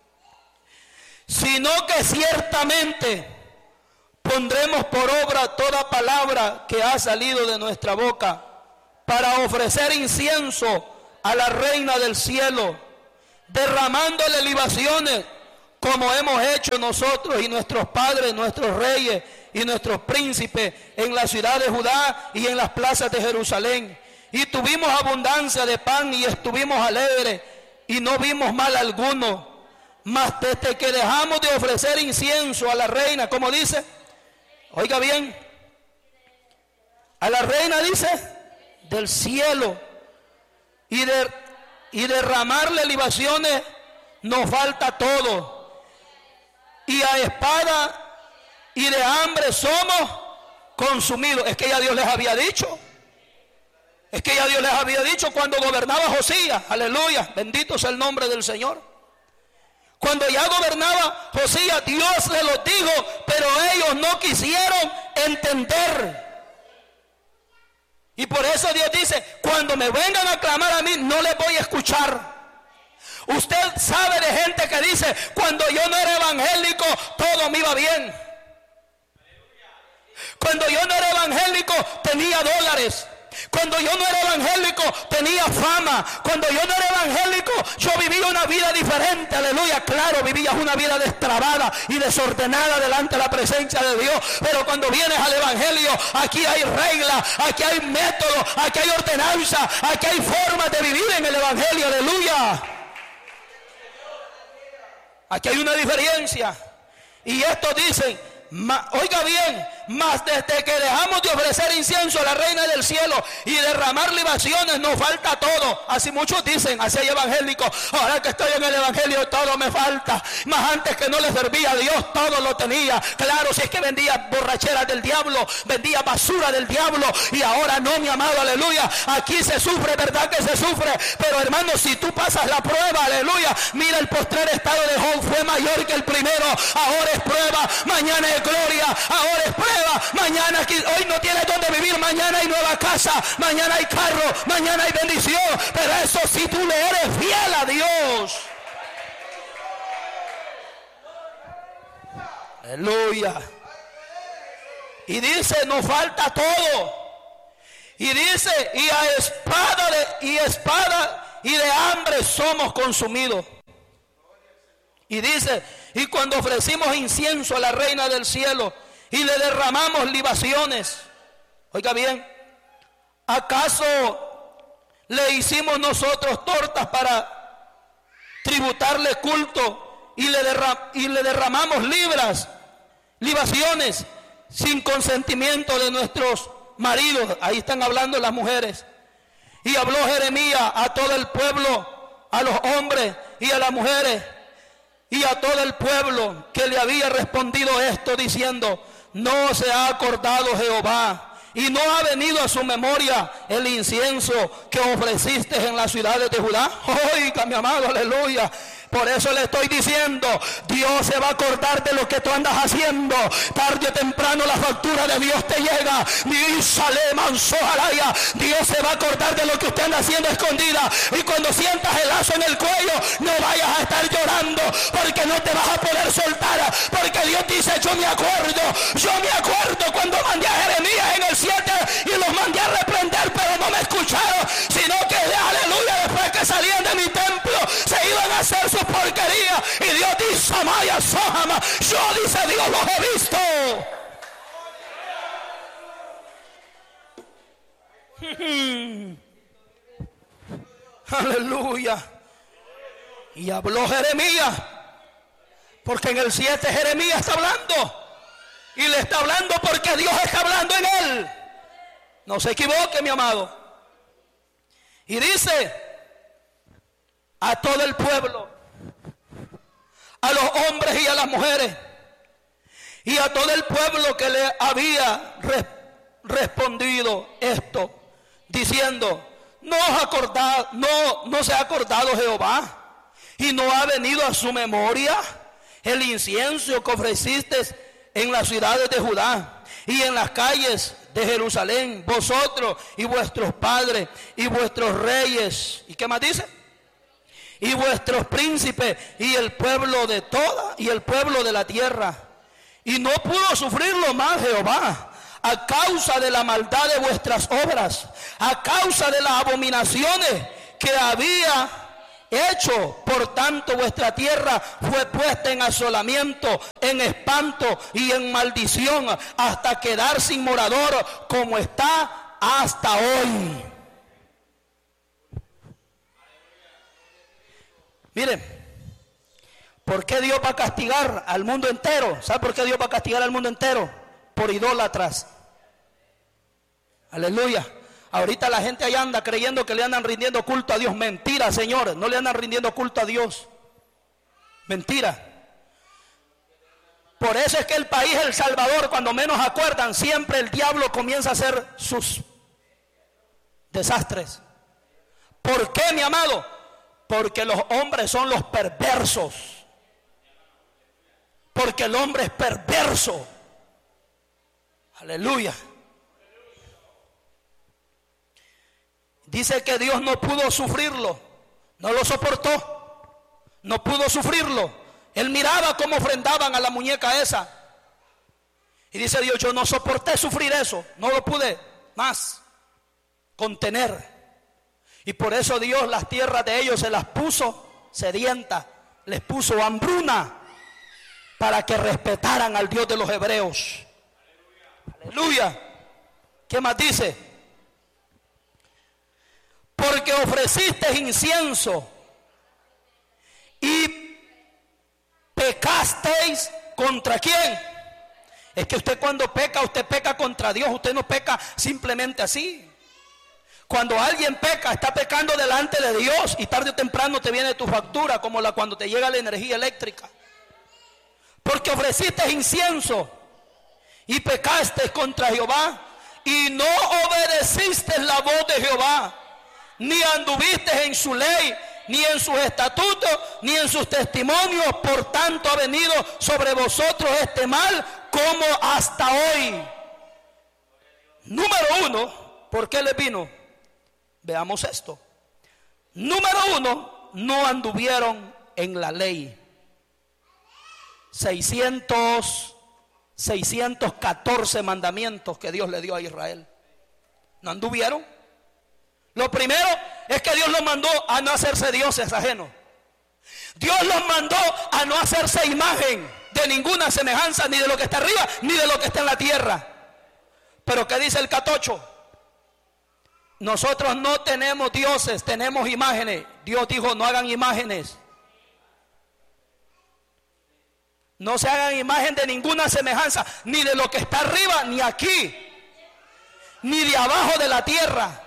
sino que ciertamente pondremos por obra toda palabra que ha salido de nuestra boca, para ofrecer incienso a la reina del cielo, derramándole libaciones, como hemos hecho nosotros y nuestros padres, nuestros reyes y nuestros príncipes en la ciudad de Judá y en las plazas de Jerusalén. Y tuvimos abundancia de pan y estuvimos alegres y no vimos mal alguno. Mas desde que dejamos de ofrecer incienso a la reina, como dice, oiga bien, a la reina dice, del cielo, y derramarle libaciones, nos falta todo. Y a espada y de hambre somos consumidos. Es que ya Dios les había dicho. Es que ya Dios les había dicho cuando gobernaba Josías. Aleluya, bendito sea el nombre del Señor. Cuando ya gobernaba Josías, Dios les lo dijo, pero ellos no quisieron entender. Y por eso Dios dice, cuando me vengan a clamar a mí, no les voy a escuchar. Usted sabe de gente que dice, cuando yo no era evangélico, todo me iba bien. Cuando yo no era evangélico, tenía dólares. Cuando yo no era evangélico, tenía fama. Cuando yo no era evangélico, yo vivía una vida diferente. Aleluya, claro, vivías una vida destrabada y desordenada delante de la presencia de Dios. Pero cuando vienes al evangelio, aquí hay reglas, aquí hay métodos, aquí hay ordenanza, aquí hay formas de vivir en el evangelio. Aleluya. Aquí hay una diferencia. Y esto dicen, oiga bien, mas desde que dejamos de ofrecer incienso a la reina del cielo y derramar libaciones, nos falta todo. Así muchos dicen, así hay evangélicos, ahora que estoy en el evangelio todo me falta. Mas antes que no le servía a Dios, todo lo tenía. Claro, si es que vendía borracheras del diablo, vendía basura del diablo, y ahora no, mi amado, aleluya. Aquí se sufre, verdad que se sufre, pero hermano, si tú pasas la prueba, aleluya, mira, el postrer estado de Job fue mayor que el primero. Ahora es prueba, mañana es gloria. Ahora es prueba, mañana aquí, hoy no tienes donde vivir, mañana hay nueva casa, mañana hay carro, mañana hay bendición. Pero eso si tú le eres fiel a Dios. Aleluya. Y dice, nos falta todo. Y dice, y a espada y de hambre somos consumidos. Y dice, y cuando ofrecimos incienso a la reina del cielo y le derramamos libaciones, oiga bien, ¿acaso le hicimos nosotros tortas para tributarle culto y le derramamos libaciones sin consentimiento de nuestros maridos? Ahí están hablando las mujeres. Y habló Jeremías a todo el pueblo, a los hombres y a las mujeres, y a todo el pueblo que le había respondido esto, diciendo, no se ha acordado Jehová, y no ha venido a su memoria el incienso que ofreciste en las ciudades de Judá. Oiga, mi amado, aleluya. Por eso le estoy diciendo, Dios se va a acordar de lo que tú andas haciendo. Tarde o temprano la factura de Dios te llega. Dios se va a acordar de lo que usted anda haciendo escondida. Y cuando sientas el lazo en el cuello, no vayas a estar llorando, porque no te vas a poder soltar. Porque Dios dice, yo me acuerdo cuando mandé a Jeremías en el 7 y los mandé a reprender, pero no me escucharon, sino que aleluya, después que salían de mi templo se iban a hacer su porquería. Y Dios dice, Amaya Sohama, yo, dice Dios, los he visto. Aleluya. Y habló Jeremías, porque en el 7 Jeremías está hablando, y le está hablando porque Dios está hablando en él. No se equivoque, mi amado. Y dice, a todo el pueblo, a los hombres y a las mujeres, y a todo el pueblo que le había respondido esto, diciendo, no se ha acordado Jehová, y no ha venido a su memoria el incienso que ofreciste en las ciudades de Judá y en las calles de Jerusalén, vosotros y vuestros padres y vuestros reyes. ¿Y qué más dice? Y vuestros príncipes y el pueblo de toda y el pueblo de la tierra. Y no pudo sufrirlo más Jehová a causa de la maldad de vuestras obras, a causa de las abominaciones que había hecho. Por tanto vuestra tierra fue puesta en asolamiento, en espanto y en maldición, hasta quedar sin morador, como está hasta hoy. Miren, ¿por qué Dios va a castigar al mundo entero? ¿Sabe por qué Dios va a castigar al mundo entero? Por idólatras. Aleluya. Ahorita la gente allá anda creyendo que le andan rindiendo culto a Dios. Mentira, señores, no le andan rindiendo culto a Dios. Mentira. Por eso es que el país El Salvador, cuando menos acuerdan, siempre el diablo comienza a hacer sus desastres. ¿Por qué, mi amado? Porque los hombres son los perversos. Porque el hombre es perverso. Aleluya. Dice que Dios no pudo sufrirlo, no lo soportó, no pudo sufrirlo. Él miraba cómo ofrendaban a la muñeca esa. Y dice Dios, yo no soporté sufrir eso, no lo pude más contener. Y por eso Dios las tierras de ellos se las puso sedientas, les puso hambruna, para que respetaran al Dios de los hebreos. Aleluya. ¿Qué más dice? Porque ofreciste incienso y pecasteis ¿contra quién? Es que usted cuando peca, usted peca contra Dios, usted no peca simplemente así. Cuando alguien peca, está pecando delante de Dios y tarde o temprano te viene tu factura, como cuando te llega la energía eléctrica. Porque ofreciste incienso y pecaste contra Jehová y no obedeciste la voz de Jehová, ni anduviste en su ley, ni en sus estatutos, ni en sus testimonios. Por tanto ha venido sobre vosotros este mal, como hasta hoy. Número uno, ¿por qué les vino? Veamos esto. Número uno, no anduvieron en la ley. 614 mandamientos que Dios le dio a Israel. No anduvieron. Lo primero es que Dios los mandó a no hacerse dioses ajenos. Dios los mandó a no hacerse imagen de ninguna semejanza, ni de lo que está arriba, ni de lo que está en la tierra. Pero ¿qué dice el 14? Nosotros no tenemos dioses, tenemos imágenes. Dios dijo, no hagan imágenes. No se hagan imagen de ninguna semejanza, ni de lo que está arriba, ni aquí, ni de abajo de la tierra.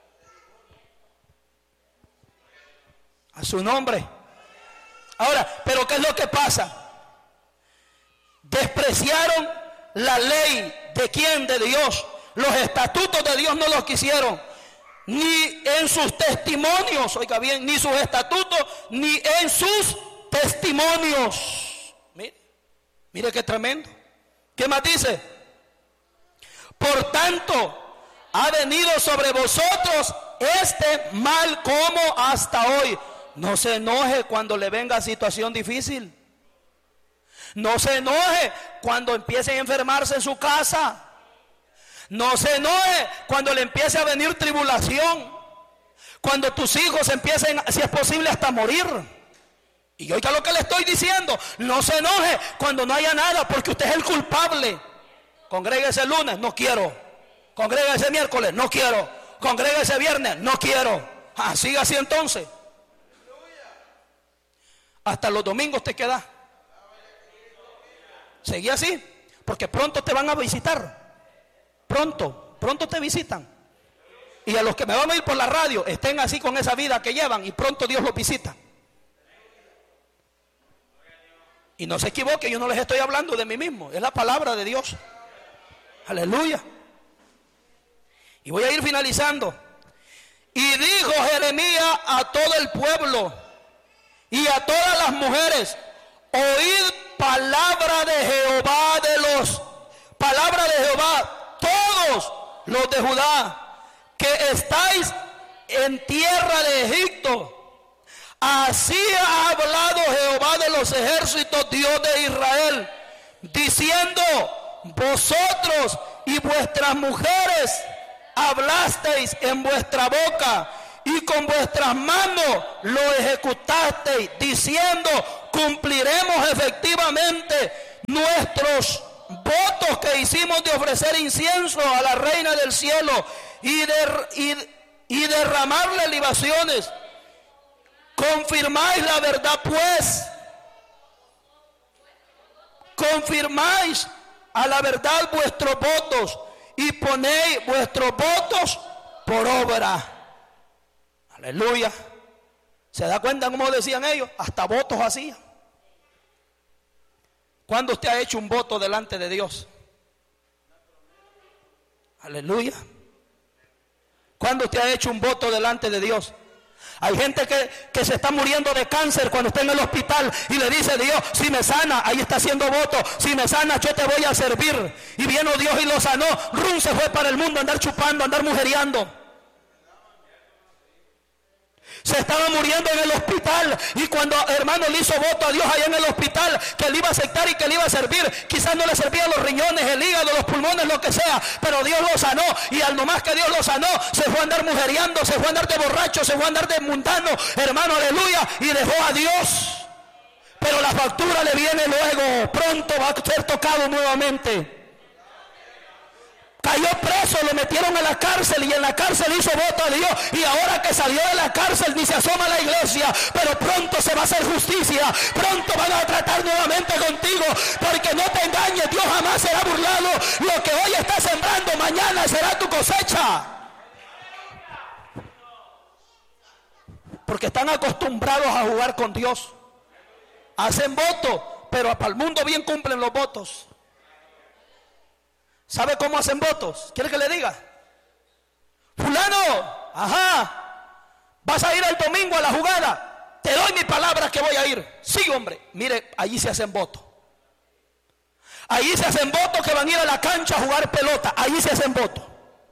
A su nombre. Ahora, pero ¿qué es lo que pasa? Despreciaron la ley de quién, de Dios. Los estatutos de Dios no los quisieron, ni en sus testimonios, oiga bien, ni sus estatutos, ni en sus testimonios. Mire qué tremendo. ¿Qué más dice? Por tanto, ha venido sobre vosotros este mal como hasta hoy. No se enoje cuando le venga situación difícil. No se enoje cuando empiece a enfermarse en su casa. No se enoje cuando le empiece a venir tribulación. Cuando tus hijos empiecen, si es posible, hasta morir. Y oiga lo que le estoy diciendo. No se enoje cuando no haya nada, porque usted es el culpable. Congréguese el lunes, no quiero. Congréguese miércoles, no quiero. Congréguese viernes, no quiero. Siga así entonces. Hasta los domingos te queda. Seguí así, porque pronto te van a visitar. Pronto te visitan. Y a los que me van a ir por la radio, estén así con esa vida que llevan, y pronto Dios los visita. Y no se equivoque, yo no les estoy hablando de mí mismo, es la palabra de Dios. Aleluya. Y voy a ir finalizando. Y dijo Jeremías a todo el pueblo y a todas las mujeres: oíd palabra de Jehová todos los de Judá, que estáis en tierra de Egipto. Así ha hablado Jehová de los ejércitos, Dios de Israel, diciendo: vosotros y vuestras mujeres hablasteis en vuestra boca y con vuestras manos lo ejecutasteis, diciendo: cumpliremos efectivamente nuestros votos que hicimos de ofrecer incienso a la reina del cielo y derramarle libaciones. Confirmáis la verdad, pues. Confirmáis a la verdad vuestros votos y ponéis vuestros votos por obra. Aleluya. ¿Se da cuenta cómo decían ellos? Hasta votos hacían. ¿Cuándo usted ha hecho un voto delante de Dios? Aleluya. ¿Cuándo usted ha hecho un voto delante de Dios? Hay gente que se está muriendo de cáncer cuando está en el hospital y le dice: Dios, si me sana, ahí está haciendo voto, si me sana yo te voy a servir. Y vino Dios y lo sanó. Rum se fue para el mundo a andar chupando, a andar mujeriando. Se estaba muriendo en el hospital, y cuando hermano le hizo voto a Dios allá en el hospital que le iba a aceptar y que le iba a servir, quizás no le servían los riñones, el hígado, los pulmones, lo que sea, pero Dios lo sanó. Y al nomás que Dios lo sanó, se fue a andar mujeriando, se fue a andar de borracho, se fue a andar de mundano, hermano, aleluya, y dejó a Dios. Pero la factura le viene luego, pronto va a ser tocado nuevamente. Cayó preso, lo metieron a la cárcel y en la cárcel hizo voto a Dios, y ahora que salió de la cárcel ni se asoma a la iglesia, pero pronto se va a hacer justicia, pronto van a tratar nuevamente contigo, porque no te engañes, Dios jamás será burlado. Lo que hoy estás sembrando, mañana será tu cosecha. Porque están acostumbrados a jugar con Dios, hacen voto, pero para el mundo bien cumplen los votos. ¿Sabe cómo hacen votos? ¿Quiere que le diga? Fulano, vas a ir el domingo a la jugada. Te doy mi palabra que voy a ir. Sí, hombre. Mire, allí se hacen votos. Allí se hacen votos que van a ir a la cancha a jugar pelota. Allí se hacen votos.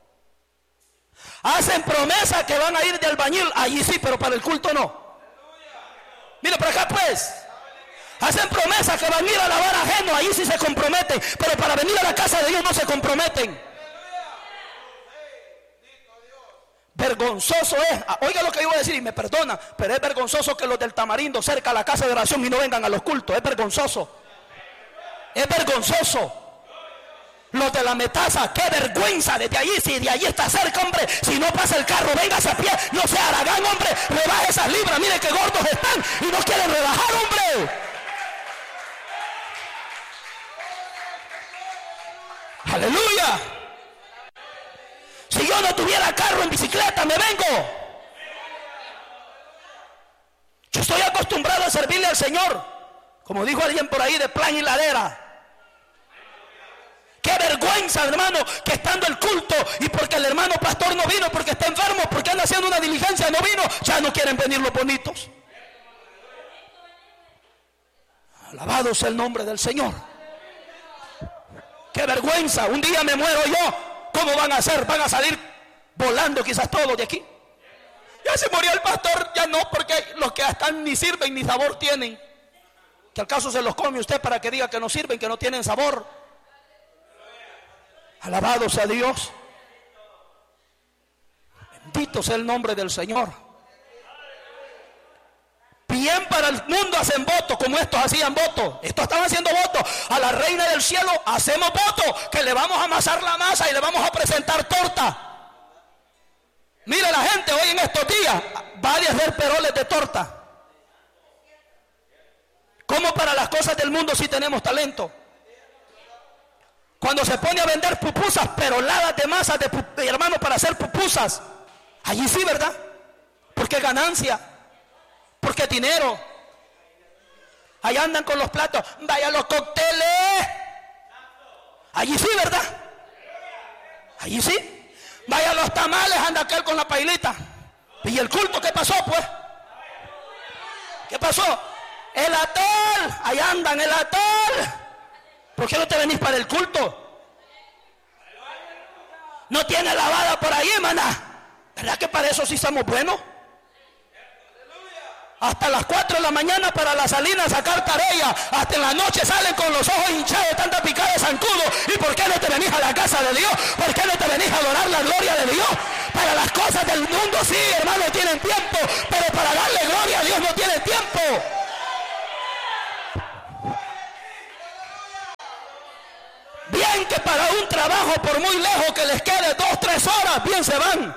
Hacen promesa que van a ir de albañil. Allí sí, pero para el culto no. Mire por acá pues. Hacen promesas que van a ir a lavar ajeno, ahí sí se comprometen, pero para venir a la casa de Dios no se comprometen. Vergonzoso es, oiga lo que yo voy a decir y me perdona, pero es vergonzoso que los del Tamarindo cerca a la casa de oración y no vengan a los cultos. Es vergonzoso. Es vergonzoso. Los de la Metaza, qué vergüenza desde allí, si de allí está cerca, hombre, si no pasa el carro, véngase a pie, no sea Aragán, hombre, rebaje esas libras, mire que gordos están y no quieren rebajar, hombre. Aleluya. Si yo no tuviera carro, en bicicleta me vengo. Yo estoy acostumbrado a servirle al Señor, como dijo alguien por ahí, de plan y ladera. Qué vergüenza, hermano, que estando el culto y porque el hermano pastor no vino, porque está enfermo, porque anda haciendo una diligencia, no vino, ya no quieren venir los bonitos. Alabado sea el nombre del Señor. Qué vergüenza, un día me muero yo, ¿cómo van a hacer? Van a salir volando quizás todos de aquí. Ya se murió el pastor, ya no, porque los que están ni sirven ni sabor tienen. Que al caso se los come usted para que diga que no sirven, que no tienen sabor. Alabado sea Dios. Bendito sea el nombre del Señor. Bien para el mundo hacen votos, como estos hacían votos. Estos estaban haciendo votos. A la reina del cielo hacemos votos, que le vamos a amasar la masa y le vamos a presentar torta. Mire la gente hoy en estos días, va a hacer peroles de torta. Como para las cosas del mundo si tenemos talento. Cuando se pone a vender pupusas, peroladas de masa de hermano para hacer pupusas, allí sí, ¿verdad? Porque ganancia, porque dinero. Allá andan con los platos, vaya los cócteles. Allí sí, ¿verdad? Allí sí. Vaya los tamales, anda aquel con la pailita. ¿Y el culto qué pasó, pues? ¿Qué pasó? El atol, ahí andan, el atol. ¿Por qué no te venís para el culto? No tiene lavada por ahí, maná. ¿Verdad que para eso sí somos buenos? Hasta las 4 de la mañana para la salina a sacar tarea. Hasta en la noche salen con los ojos hinchados de tanta picada de zancudo. ¿Y por qué no te venís a la casa de Dios? ¿Por qué no te venís a adorar la gloria de Dios? Para las cosas del mundo sí, hermano, tienen tiempo. Pero para darle gloria a Dios no tienen tiempo. Bien que para un trabajo, por muy lejos que les quede 2, 3 horas, bien se van.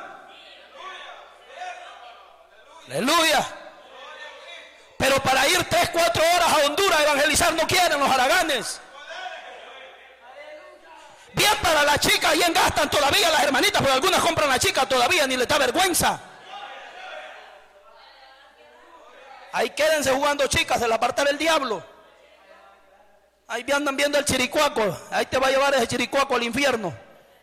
Aleluya. Pero para ir 3, 4 horas a Honduras a evangelizar no quieren los haraganes. Bien para las chicas, ahí engastan todavía las hermanitas, porque algunas compran a la chica todavía, ni les da vergüenza. Ahí quédense jugando chicas, se la aparta del diablo. Ahí andan viendo el chiricuaco, ahí te va a llevar ese chiricuaco al infierno.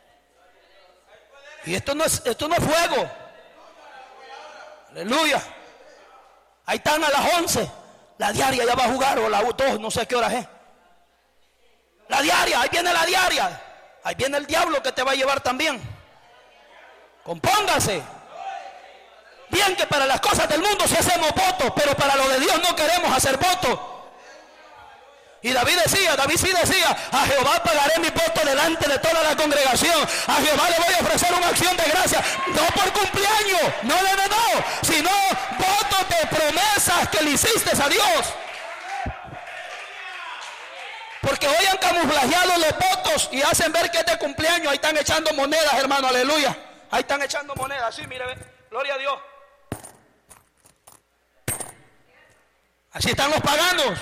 Y esto no es fuego. Aleluya. Ahí están a las 11. La diaria ya va a jugar, o las 2, no sé qué hora es. La diaria, ahí viene la diaria. Ahí viene el diablo que te va a llevar también. Compóngase. Bien que para las cosas del mundo sí hacemos votos, pero para lo de Dios no queremos hacer votos. Y David sí decía, a Jehová pagaré mi voto delante de toda la congregación. A Jehová le voy a ofrecer una acción de gracia, no por cumpleaños, no, sino votos de promesas que le hiciste a Dios. Porque hoy han camuflajeado los votos y hacen ver que es de cumpleaños. Ahí están echando monedas, hermano, aleluya. Ahí están echando monedas, sí, mire, gloria a Dios. Así están los paganos.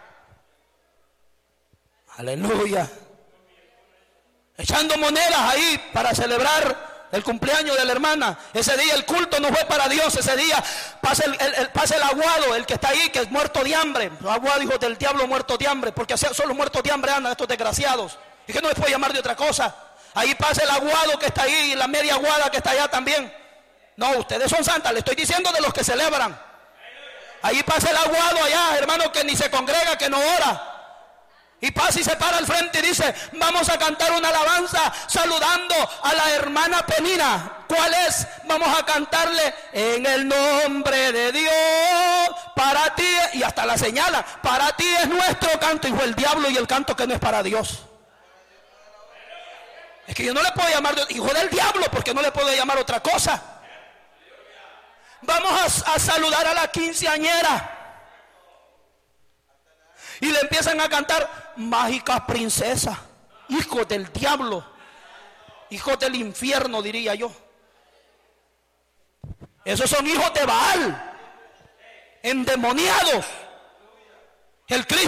Aleluya. Echando monedas ahí para celebrar el cumpleaños de la hermana. Ese día el culto no fue para Dios. Ese día pasa el aguado, el que está ahí, que es muerto de hambre. Los aguados, hijos del diablo, muertos de hambre. Porque solo muertos de hambre andan estos desgraciados. Y que no les puede llamar de otra cosa. Ahí pasa el aguado que está ahí y la media aguada que está allá también. No, ustedes son santas. Le estoy diciendo de los que celebran. Ahí pasa el aguado allá, hermano, que ni se congrega, que no ora. Y pasa y se para al frente y dice, vamos a cantar una alabanza saludando a la hermana Penina. ¿Cuál es? Vamos a cantarle en el nombre de Dios, para ti, y hasta la señala, para ti es nuestro canto, hijo del diablo, y el canto que no es para Dios. Es que yo no le puedo llamar hijo del diablo, porque no le puedo llamar otra cosa. Vamos a saludar a la quinceañera. Y le empiezan a cantar, mágica princesa, hijos del diablo, hijos del infierno, diría yo. Esos son hijos de Baal, endemoniados. El Cristo